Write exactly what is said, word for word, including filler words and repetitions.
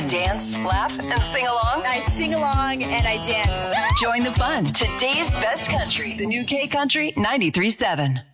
dance, laugh, and sing along? I sing along and I dance. Join the fun. Today's best country. The new K Country ninety-three point seven.